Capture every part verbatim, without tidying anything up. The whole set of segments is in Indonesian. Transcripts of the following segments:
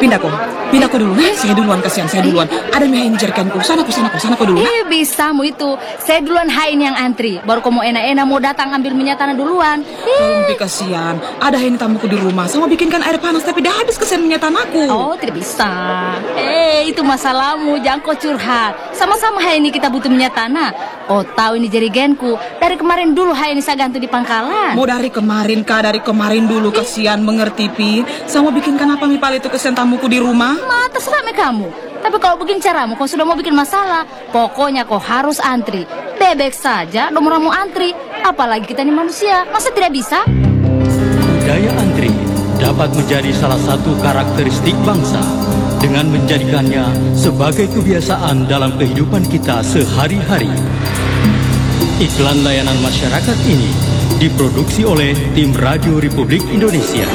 Pindah kok. Pindah kok dulu. Nah, saya duluan, kasihan saya duluan. Ada mie ini jerikanku. Sana kok, sana kok, sana kok dulu. Eh, bisa mu itu. Saya duluan hain yang antri. Baru kamu enak-enak mau datang ambil minyak tanah duluan. Tapi kasihan. Ada ini tamuku di rumah. Sama bikinkan air panas tapi dah habis kesian minyak tanahku. Oh, tidak bisa. Eh, itu masalahmu. Jangan kau curhat. Sama-sama hai ini kita butuh minyak tanah. Oh, tahu ini jerigenku. Dari kemarin dulu hai ini saya gantung di pangkalan. Mau dari kemarin kah? Dari kemarin dulu kasihan, mengerti pi. Sama bikinkan apa mi pal itu kesian tamuku di rumah? Ma, terserah me kamu. Tapi kalau begini caramu, kau sudah mau bikin masalah. Pokoknya kau harus antri. Bebek saja, nomor mau antri. Apalagi kita ini manusia, masa tidak bisa? Budaya antri dapat menjadi salah satu karakteristik bangsa dengan menjadikannya sebagai kebiasaan dalam kehidupan kita sehari-hari. Iklan layanan masyarakat ini diproduksi oleh tim Radio Republik Indonesia.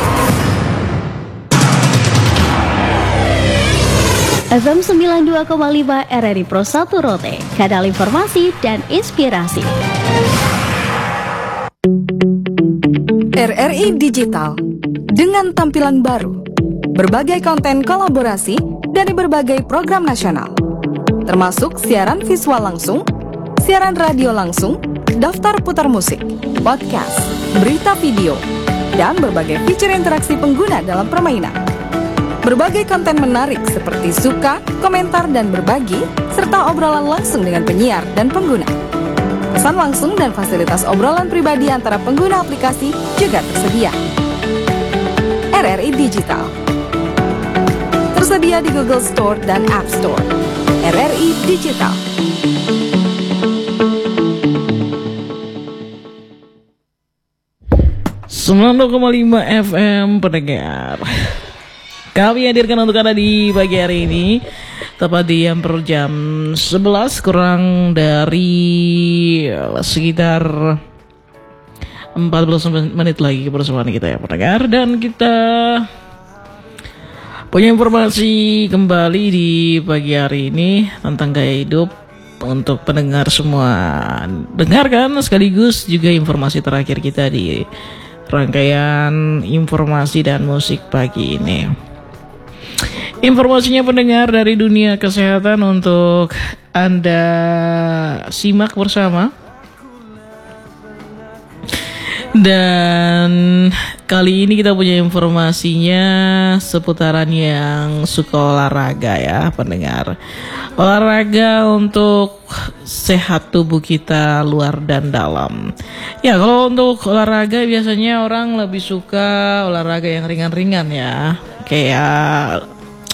F M sembilan puluh dua koma lima R R I Pro satu Rote, kanal informasi dan inspirasi. R R I Digital dengan tampilan baru, berbagai konten kolaborasi dari berbagai program nasional, termasuk siaran visual langsung, siaran radio langsung, daftar putar musik, podcast, berita video, dan berbagai fitur interaksi pengguna dalam permainan. Berbagai konten menarik seperti suka, komentar, dan berbagi, serta obrolan langsung dengan penyiar dan pengguna. Pesan langsung dan fasilitas obrolan pribadi antara pengguna aplikasi juga tersedia. R R I Digital tersedia di Google Store dan App Store. R R I Digital. sembilan puluh koma lima F M pendengar, kami hadirkan untuk Anda di pagi hari ini, tepat di hampir jam sebelas kurang dari sekitar empat puluh sembilan menit lagi kebersamaan kita ya pendengar. Dan kita punya informasi kembali di pagi hari ini tentang gaya hidup untuk pendengar semua. Dengarkan sekaligus juga informasi terakhir kita di rangkaian informasi dan musik pagi ini. Informasinya pendengar dari dunia kesehatan untuk Anda simak bersama. Dan kali ini kita punya informasinya seputaran yang suka olahraga ya pendengar. Olahraga untuk sehat tubuh kita luar dan dalam. Ya, kalau untuk olahraga biasanya orang lebih suka olahraga yang ringan-ringan ya. Kayak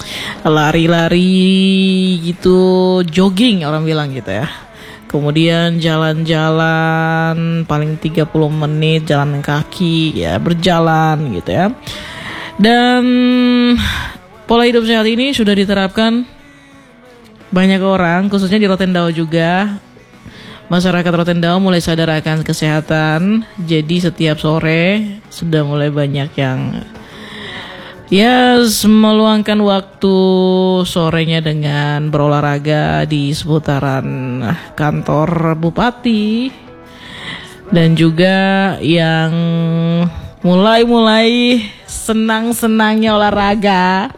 lari-lari gitu, jogging orang bilang gitu ya. Kemudian jalan-jalan paling tiga puluh menit, jalan kaki ya, berjalan gitu ya. Dan pola hidup sehat ini sudah diterapkan banyak orang, khususnya di Rotendao juga. Masyarakat Rotendao mulai sadar akan kesehatan. Jadi setiap sore sudah mulai banyak yang ya meluangkan waktu sorenya dengan berolahraga di seputaran kantor bupati. Dan juga yang mulai-mulai senang-senangnya olahraga,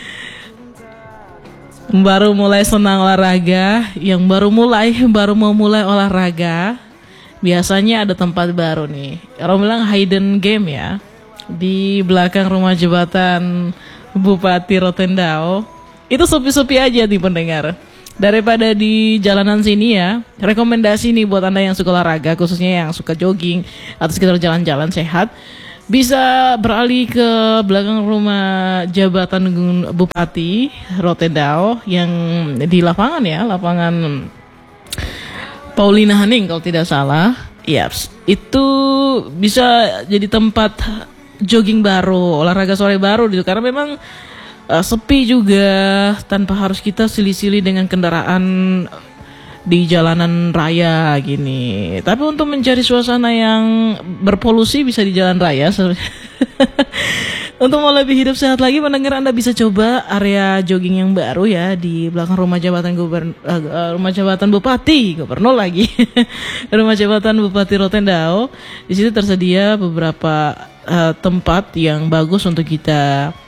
baru mulai senang olahraga, yang baru mulai baru mau mulai olahraga, biasanya ada tempat baru nih. Orang bilang hidden game ya, di belakang rumah jabatan Bupati Rotendao. Itu sepi-sepi aja nih pendengar. Daripada di jalanan sini ya, rekomendasi nih buat Anda yang suka olahraga, khususnya yang suka jogging atau sekitar jalan-jalan sehat, bisa beralih ke belakang rumah jabatan Bupati Rotendao yang di lapangan ya, lapangan Paulina Haning kalau tidak salah. Yaps, itu bisa jadi tempat jogging baru, olahraga sore baru gitu, karena memang uh, sepi juga tanpa harus kita silih-silih dengan kendaraan di jalanan raya gini. Tapi untuk mencari suasana yang berpolusi bisa di jalan raya. Untuk mau lebih hidup sehat lagi pendengar, Anda bisa coba area jogging yang baru ya di belakang rumah jabatan gubernur, uh, rumah jabatan Bupati, gubernur lagi. Rumah jabatan Bupati Rotendao. Di situ tersedia beberapa uh, tempat yang bagus untuk kita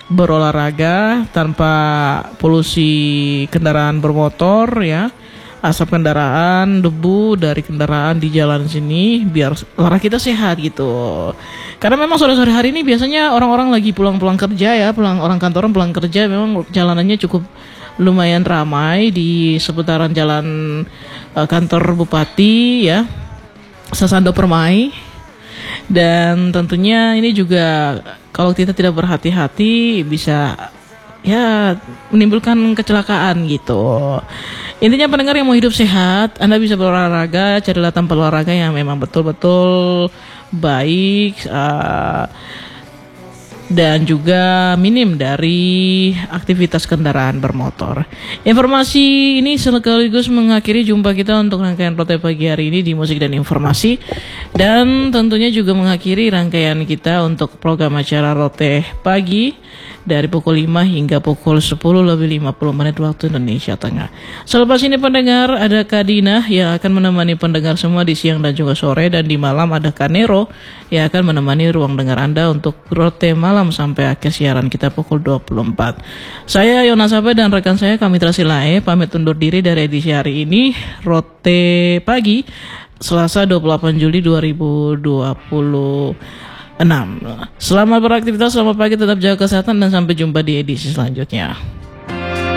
berolahraga tanpa polusi kendaraan bermotor ya, asap kendaraan, debu dari kendaraan di jalan sini, biar olahraga kita sehat gitu. Karena memang sore-sore hari ini biasanya orang-orang lagi pulang-pulang kerja ya, pulang orang kantoran pulang kerja, memang jalanannya cukup lumayan ramai di seputaran jalan uh, kantor Bupati ya, Sasando Permai. Dan tentunya ini juga kalau kita tidak berhati-hati bisa ya menimbulkan kecelakaan gitu. Intinya pendengar yang mau hidup sehat, Anda bisa berolahraga, carilah tempat olahraga yang memang betul-betul baik uh, dan juga minim dari aktivitas kendaraan bermotor. Informasi ini sekaligus mengakhiri jumpa kita untuk rangkaian Rote pagi hari ini di Musik dan Informasi, dan tentunya juga mengakhiri rangkaian kita untuk program acara Rote pagi dari pukul lima hingga pukul sepuluh lebih lima puluh menit waktu Indonesia Tengah. Selepas ini pendengar ada Kadina yang akan menemani pendengar semua di siang dan juga sore, dan di malam ada Kanero yang akan menemani ruang dengar Anda untuk Rote malam sampai akhir siaran kita pukul dua puluh empat. Saya Yonas Abe dan rekan saya Kamitra Silae pamit undur diri dari edisi hari ini Rote pagi Selasa dua puluh delapan Juli dua ribu dua puluh enam. Selamat beraktivitas, selamat pagi, tetap jaga kesehatan dan sampai jumpa di edisi selanjutnya.